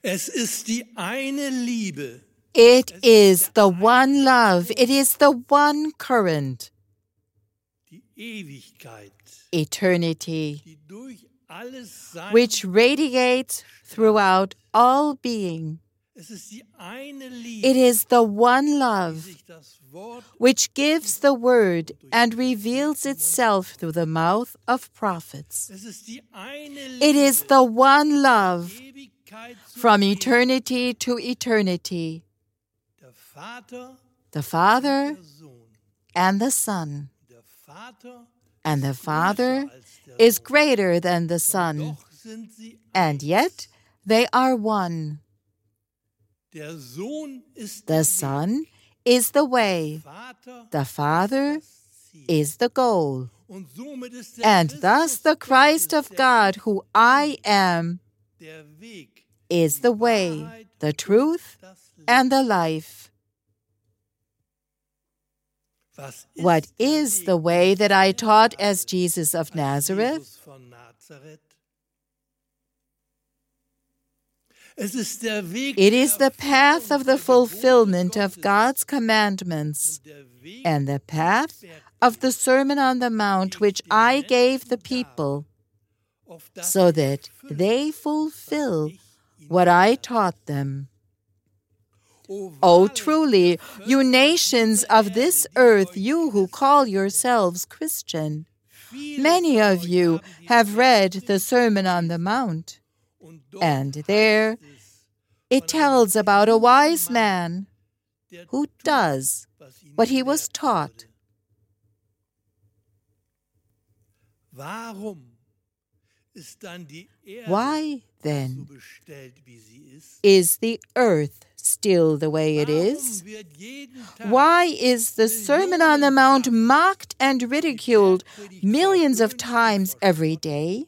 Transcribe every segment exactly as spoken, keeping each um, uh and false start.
Es ist die eine Liebe. It is the one love. It is the one current. Die Ewigkeit. Eternity, Die durch alles Sein. which radiates throughout all being. Es ist die eine Liebe. It is the one love Sich das Wort which gives the word and reveals itself through the mouth of prophets. Es ist die eine It Liebe. is the one love Ewigkeit zu from Ewigkeit. eternity to eternity. Der Vater, The Father der Sohn. and the Son. Der Vater And the Father als der is Sohn. greater than the Son. Doch sind sie And yet they are one. Der Sohn ist The Son is the way. Vater The Father das Ziel. is the goal. Und somit ist der And Christus thus the Christ of Gottes, God, who I am, der Weg, is the way, the truth, das Leben. and the life. Was What ist der is Weg the way that I taught as Jesus of Nazareth? Jesus von Nazareth? Es ist der Weg It is der the path of the Erfüllung der fulfillment Gebote of Gottes God's commandments und der Weg and the path of the Sermon on the Mount which I gave the people, auf das so sie that erfüllen, they fulfill ich ihnen what I taught them. O Oh, wahrlich, truly, you nations of this earth, you who call yourselves Christian, viele many von of euch you haben die have read Predigt the Sermon on the Mount, und dort and heißt there es, it tells about a wise man der who tut, does was ihm what he was gelehrt taught. wurde. Warum ist dann die Erde Why so then bestellt, wie sie ist? is the earth still the way it is? Warum wird jeden Tag Why is the Sermon on the Mount mocked and ridiculed millions of times every day?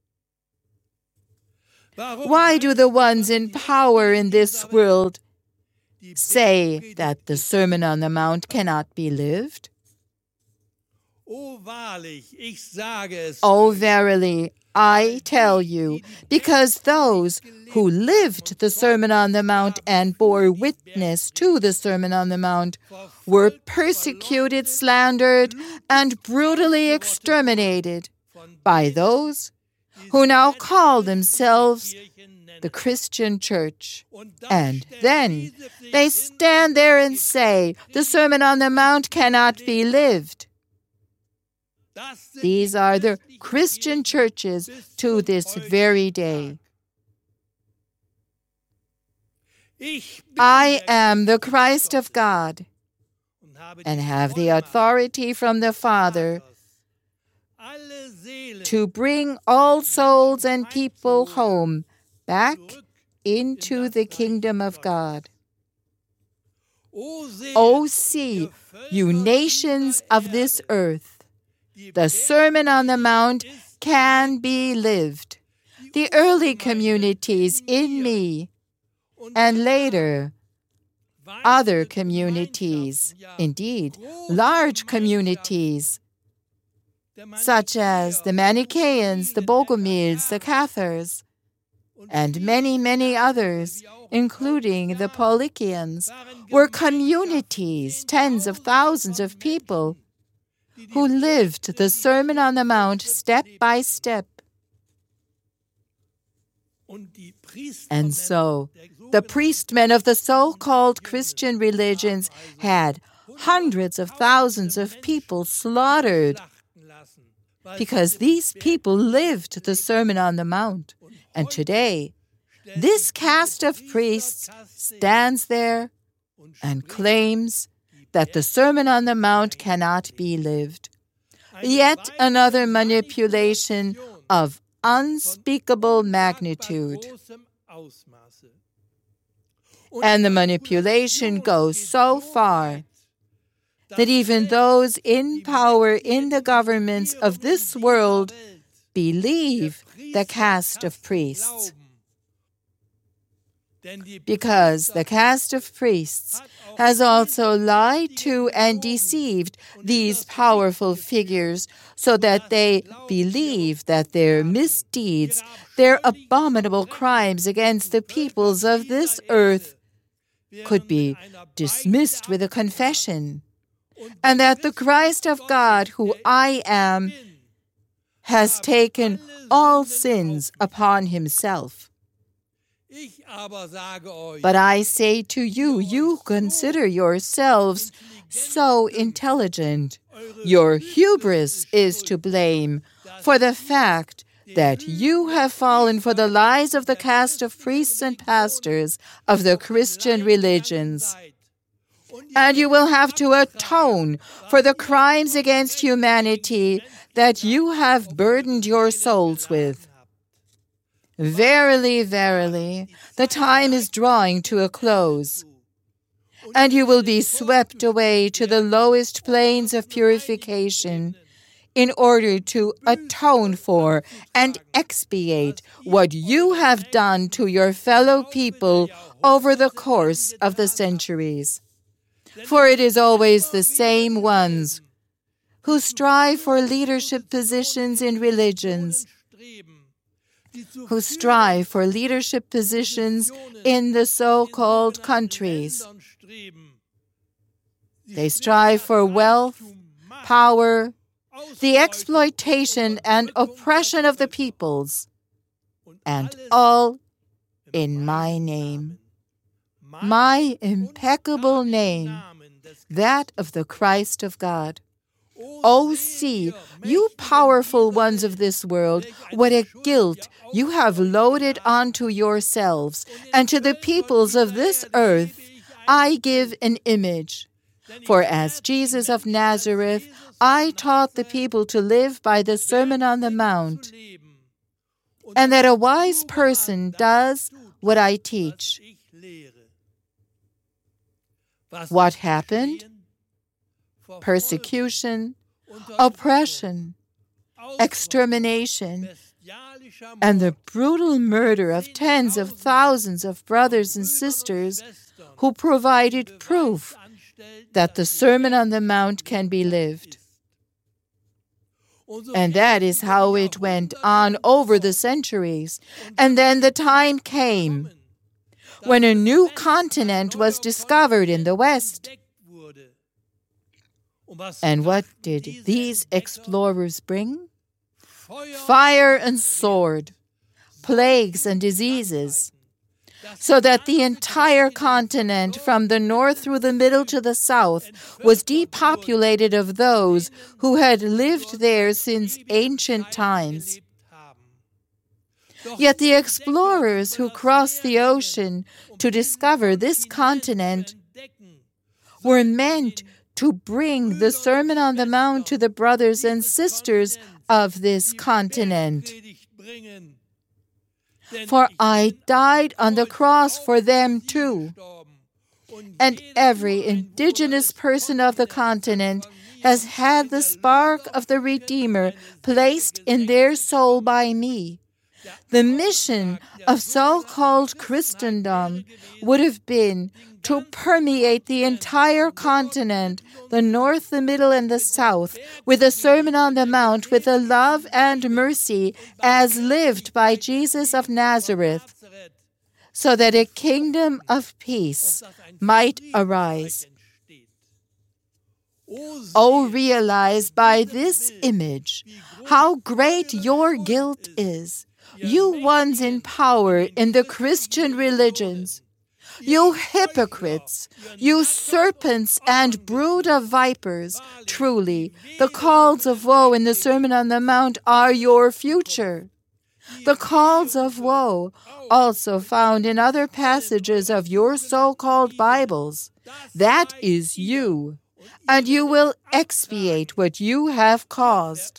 Warum Why do the heißt ones es, in die power in this Elisabeth, world die say Bergpredigt that the ist? Sermon on the Mount cannot be lived? Oh, wahrlich, ich sage es Oh, euch. verily, I tell you, because those who lived the Sermon on the Mount and bore witness to the Sermon on the Mount were persecuted, slandered, and brutally exterminated by those who now call themselves the Christian Church. And then they stand there and say, the Sermon on the Mount cannot be lived. These are the Christian churches to this very day. I am the Christ of God and have the authority from the Father to bring all souls and people home back into the kingdom of God. Oh, see, you nations of this earth, the Sermon on the Mount can be lived. The early communities in me, and later other communities, indeed, large communities, such as the Manichaeans, the Bogomils, the Cathars, and many, many others, including the Paulikians, were communities, tens of thousands of people, who lived the Sermon on the Mount step by step. And so, the priestmen of the so-called Christian religions had hundreds of thousands of people slaughtered because these people lived the Sermon on the Mount. And today, this caste of priests stands there and claims that the Sermon on the Mount cannot be lived. Yet another manipulation of unspeakable magnitude. And the manipulation goes so far that even those in power in the governments of this world believe the caste of priests. because the caste of priests has also lied to and deceived these powerful figures so that they believe that their misdeeds, their abominable crimes against the peoples of this earth could be dismissed with a confession, and that the Christ of God, who I am, has taken all sins upon himself. But I say to you, you consider yourselves so intelligent. Your hubris is to blame for the fact that you have fallen for the lies of the caste of priests and pastors of the Christian religions. And you will have to atone for the crimes against humanity that you have burdened your souls with. Verily, verily, the time is drawing to a close, and you will be swept away to the lowest planes of purification in order to atone for and expiate what you have done to your fellow people over the course of the centuries. For it is always the same ones who strive for leadership positions in religions, who strive for leadership positions in the so-called countries. They strive for wealth, power, the exploitation and oppression of the peoples, and all in my name, my impeccable name, that of the Christ of God. Oh, see, you powerful ones of this world, what a guilt you have loaded onto yourselves, and to the peoples of this earth I give an image. For as Jesus of Nazareth, I taught the people to live by the Sermon on the Mount, and that a wise person does what I teach. What happened? Persecution, oppression, extermination, and the brutal murder of tens of thousands of brothers and sisters who provided proof that the Sermon on the Mount can be lived. And that is how it went on over the centuries. And then the time came when a new continent was discovered in the West. And what did these explorers bring? Fire and sword, plagues and diseases, so that the entire continent, from the north through the middle to the south, was depopulated of those who had lived there since ancient times. Yet the explorers who crossed the ocean to discover this continent were meant to bring the Sermon on the Mount to the brothers and sisters of this continent. For I died on the cross for them too. And every indigenous person of the continent has had the spark of the Redeemer placed in their soul by me. The mission of so-called Christendom would have been to permeate the entire continent, the north, the middle, and the south, with the Sermon on the Mount, with the love and mercy as lived by Jesus of Nazareth, so that a kingdom of peace might arise. Oh, realize by this image how great your guilt is, you ones in power in the Christian religions. You hypocrites, you serpents and brood of vipers, truly, the calls of woe in the Sermon on the Mount are your future. The calls of woe, also found in other passages of your so-called Bibles, that is you, and you will expiate what you have caused.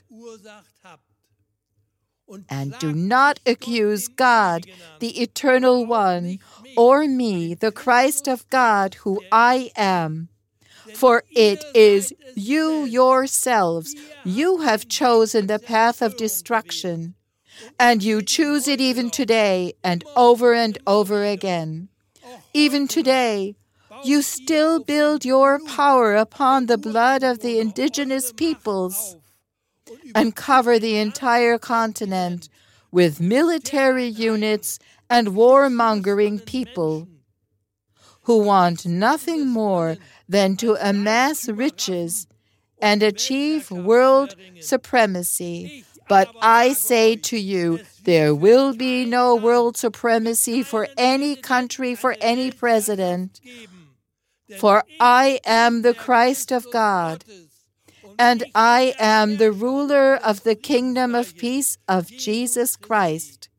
And do not accuse God, the Eternal One, or me, the Christ of God, who I am. For it is you yourselves, you have chosen the path of destruction, and you choose it even today and over and over again. Even today, you still build your power upon the blood of the indigenous peoples and cover the entire continent with military units and warmongering people who want nothing more than to amass riches and achieve world supremacy. But I say to you, there will be no world supremacy for any country, for any president. For I am the Christ of God, and I am the ruler of the kingdom of peace of Jesus Christ.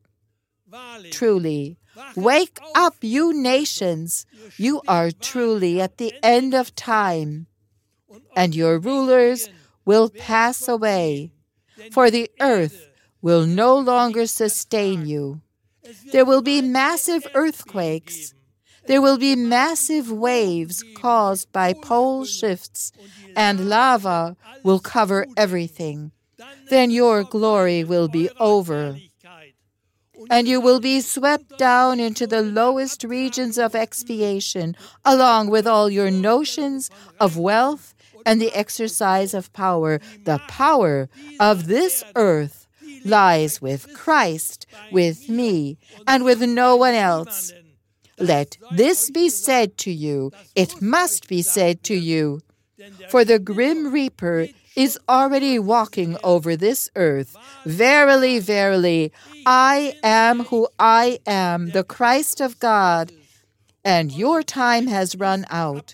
Truly, wake up, you nations. You are truly at the end of time, and your rulers will pass away, for the earth will no longer sustain you. There will be massive earthquakes. There will be massive waves caused by pole shifts, and lava will cover everything. Then your glory will be over, and you will be swept down into the lowest regions of expiation, along with all your notions of wealth and the exercise of power. The power of this earth lies with Christ, with me, and with no one else. Let this be said to you. It must be said to you. For the grim reaper is already walking over this earth. Verily, verily, I am who I am, the Christ of God, and your time has run out.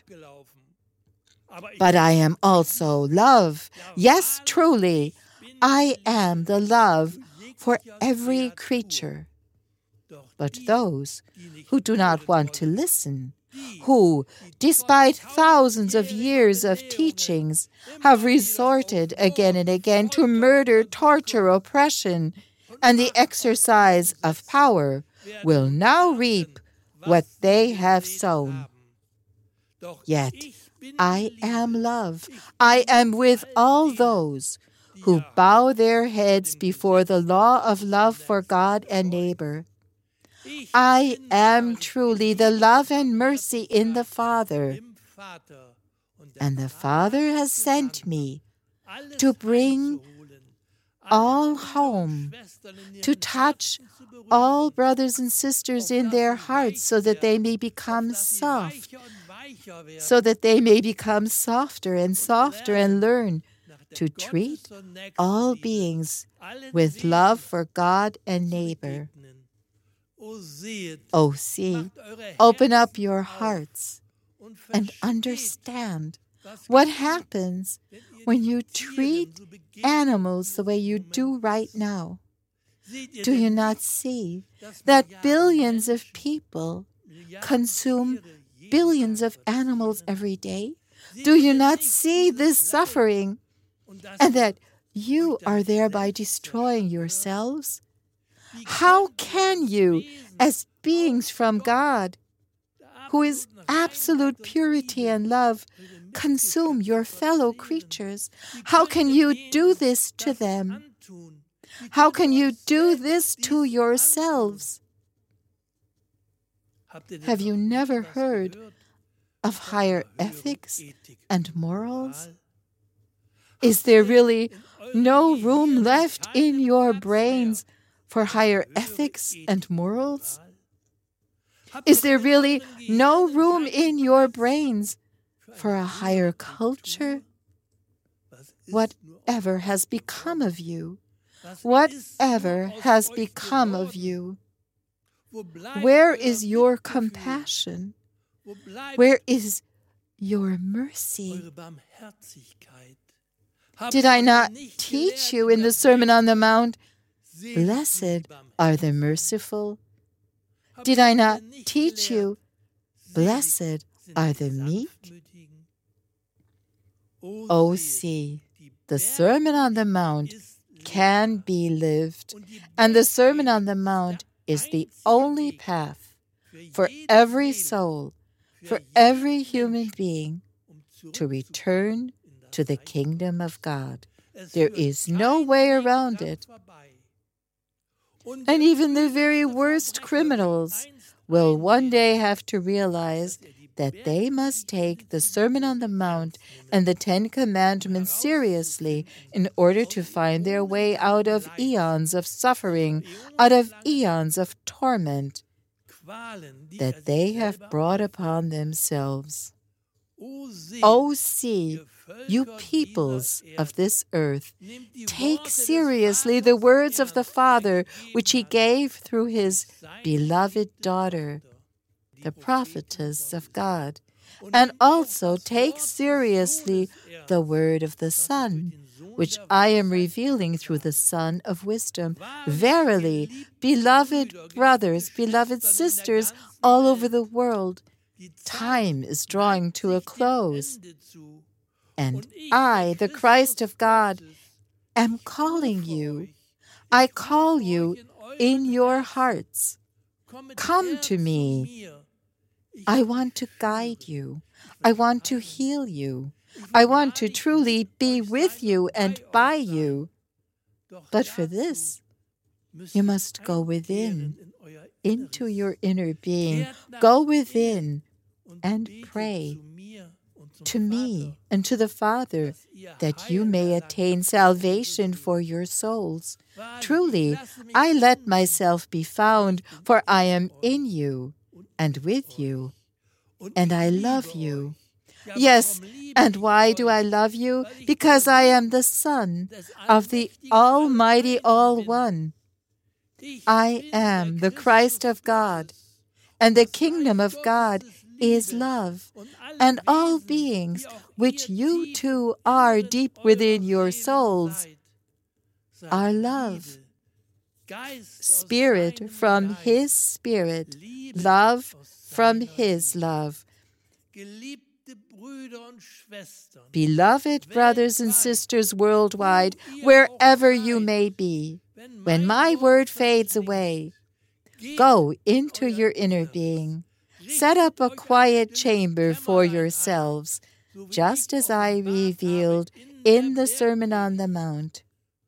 But I am also love. Yes, truly, I am the love for every creature. But those who do not want to listen, who, despite thousands of years of teachings, have resorted again and again to murder, torture, oppression, and the exercise of power, will now reap what they have sown. Yet I am love. I am with all those who bow their heads before the law of love for God and neighbor. I am truly the love and mercy in the Father, and the Father has sent me to bring all home, to touch all brothers and sisters in their hearts so that they may become soft, so that they may become softer and softer and learn to treat all beings with love for God and neighbor. Oh, see, open up your hearts and understand what happens when you treat animals the way you do right now. Do you not see that billions of people consume billions of animals every day? Do you not see this suffering, and that you are thereby destroying yourselves? How can you, as beings from God, who is absolute purity and love, consume your fellow creatures? How can you do this to them? How can you do this to yourselves? Have you never heard of higher ethics and morals? Is there really no room left in your brains for higher ethics and morals? Is there really no room in your brains for a higher culture? Whatever has become of you? Whatever has become of you? Where is your compassion? Where is your mercy? Did I not teach you in the Sermon on the Mount, blessed are the merciful? Did I not teach you, blessed are the meek? Oh, see, the Sermon on the Mount can be lived, and the Sermon on the Mount is the only path for every soul, for every human being, to return to the kingdom of God. There is no way around it. And even the very worst criminals will one day have to realize that they must take the Sermon on the Mount and the Ten Commandments seriously in order to find their way out of eons of suffering, out of eons of torment that they have brought upon themselves. O see, you peoples of this earth, take seriously the words of the Father which he gave through his beloved daughter, the prophetess of God, and also take seriously the word of the Son, which I am revealing through the Son of Wisdom. Verily, beloved brothers, beloved sisters all over the world, time is drawing to a close, and I, the Christ of God, am calling you. I call you in your hearts. Come to me. I want to guide you. I want to heal you. I want to truly be with you and by you. But for this, you must go within, into your inner being. Go within and pray to me and to the Father, that you may attain salvation for your souls. Truly, I let myself be found, for I am in you and with you, and I love you. Yes, and why do I love you? Because I am the Son of the Almighty All One. I am the Christ of God, and the kingdom of God is love, and all beings, which you too are deep within your souls, are love. Spirit from His Spirit, love from His love. Beloved brothers and sisters worldwide, wherever you may be, when my word fades away, go into your inner being. Set up a quiet chamber for yourselves, just as I revealed in the Sermon on the Mount.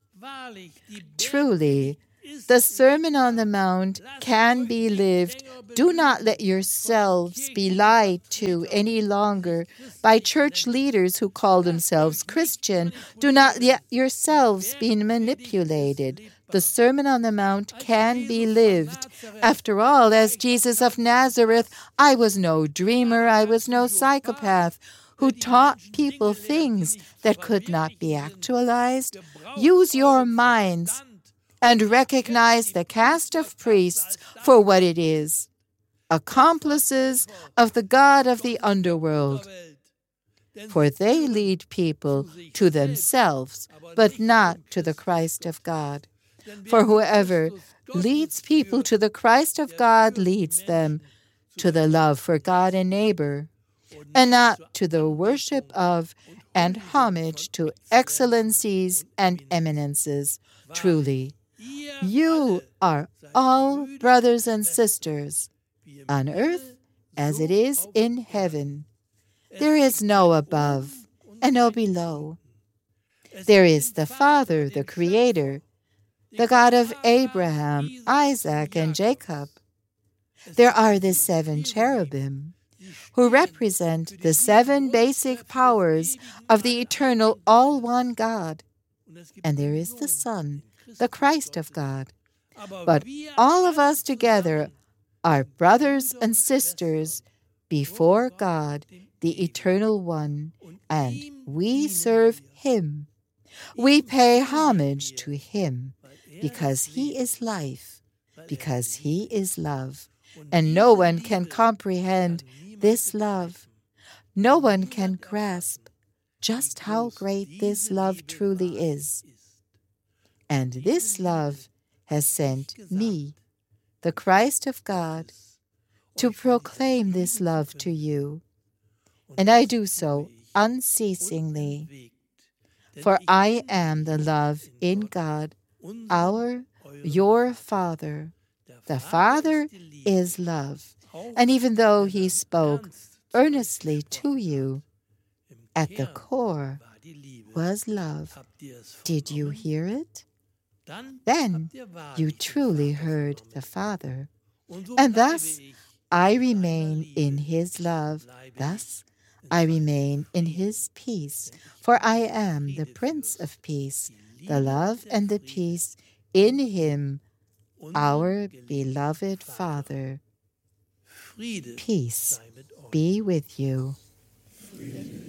Truly, the Sermon on the Mount can be lived. Do not let yourselves be lied to any longer by church leaders who call themselves Christian. Do not let yourselves be manipulated. The Sermon on the Mount can be lived. After all, as Jesus of Nazareth, I was no dreamer, I was no psychopath who taught people things that could not be actualized. Use your minds and recognize the caste of priests for what it is, accomplices of the God of the underworld. For they lead people to themselves, but not to the Christ of God. For whoever leads people to the Christ of God leads them to the love for God and neighbor, and not to the worship of and homage to excellencies and eminences. Truly, you are all brothers and sisters, on earth as it is in heaven. There is no above and no below. There is the Father, the Creator, the God of Abraham, Isaac, and Jacob. There are the seven cherubim, who represent the seven basic powers of the eternal all-one God. And there is the Son, the Christ of God. But all of us together are brothers and sisters before God, the Eternal One, and we serve Him. We pay homage to Him, because He is life, because He is love, and no one can comprehend this love. No one can grasp just how great this love truly is. And this love has sent me, the Christ of God, to proclaim this love to you, and I do so unceasingly. For I am the love in God, our, your Father. The Father is love. And even though He spoke earnestly to you, at the core was love. Did you hear it? Then you truly heard the Father. And thus I remain in his love. Thus, I remain in his peace, for I am the Prince of Peace, the love and the peace in him, our beloved Father. Peace be with you.